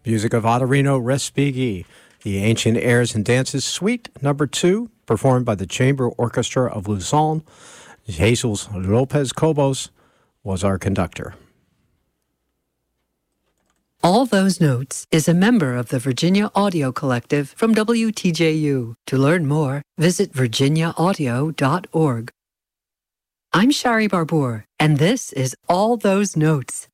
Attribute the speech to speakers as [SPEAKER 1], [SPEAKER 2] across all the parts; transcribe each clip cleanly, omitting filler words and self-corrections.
[SPEAKER 1] Music of Ottorino Respighi, the Ancient Airs and Dances Suite Number 2, performed by the Chamber Orchestra of Lausanne. Jesus Lopez Cobos was our conductor.
[SPEAKER 2] All Those Notes is a member of the Virginia Audio Collective from WTJU. To learn more, visit virginiaaudio.org. I'm Shari Barbour, and this is All Those Notes.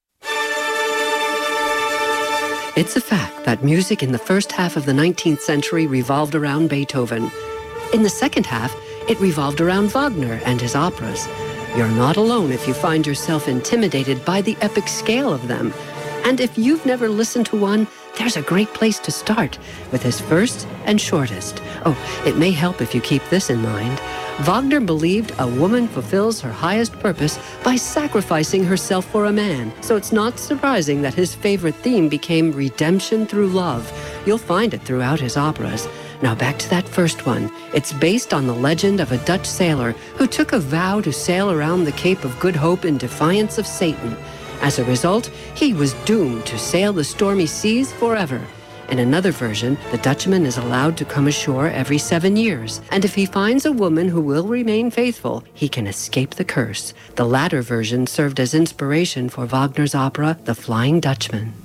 [SPEAKER 2] It's a fact that music in the first half of the 19th century revolved around Beethoven. In the second half, it revolved around Wagner and his operas. You're not alone if you find yourself intimidated by the epic scale of them. And if you've never listened to one, there's a great place to start with his first and shortest. Oh, it may help if you keep this in mind. Wagner believed a woman fulfills her highest purpose by sacrificing herself for a man. So it's not surprising that his favorite theme became redemption through love. You'll find it throughout his operas. Now back to that first one. It's based on the legend of a Dutch sailor who took a vow to sail around the Cape of Good Hope in defiance of Satan. As a result, he was doomed to sail the stormy seas forever. In another version, the Dutchman is allowed to come ashore every 7 years, and if he finds a woman who will remain faithful, he can escape the curse. The latter version served as inspiration for Wagner's opera, The Flying Dutchman.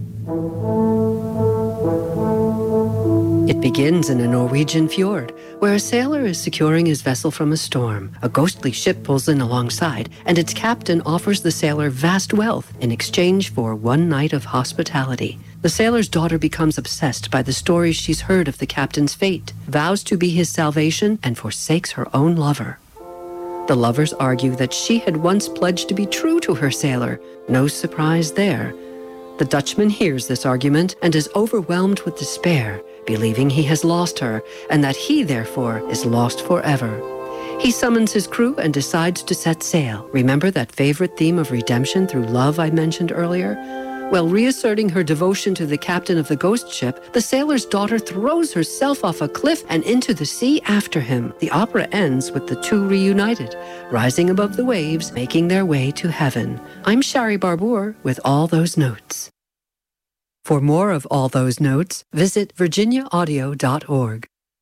[SPEAKER 2] It begins in a Norwegian fjord, where a sailor is securing his vessel from a storm. A ghostly ship pulls in alongside, and its captain offers the sailor vast wealth in exchange for one night of hospitality. The sailor's daughter becomes obsessed by the stories she's heard of the captain's fate, vows to be his salvation, and forsakes her own lover. The lovers argue that she had once pledged to be true to her sailor. No surprise there. The Dutchman hears this argument and is overwhelmed with despair, believing he has lost her, and that he, therefore, is lost forever. He summons his crew and decides to set sail. Remember that favorite theme of redemption through love I mentioned earlier? Well, reasserting her devotion to the captain of the ghost ship, the sailor's daughter throws herself off a cliff and into the sea after him. The opera ends with the two reunited, rising above the waves, making their way to heaven. I'm Shari Barbour with All Those Notes. For more of All Those Notes, visit virginiaaudio.org.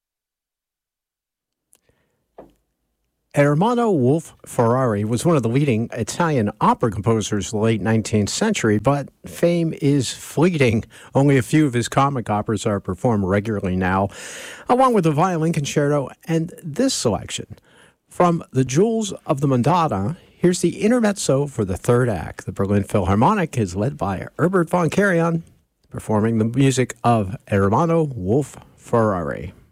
[SPEAKER 1] Ermanno Wolf Ferrari was one of the leading Italian opera composers of the late 19th century, but fame is fleeting. Only a few of his comic operas are performed regularly now, along with the violin concerto and this selection. From The Jewels of the Madonna, here's the intermezzo for the third act. The Berlin Philharmonic is led by Herbert von Karajan, performing the music of Ermanno Wolf Ferrari.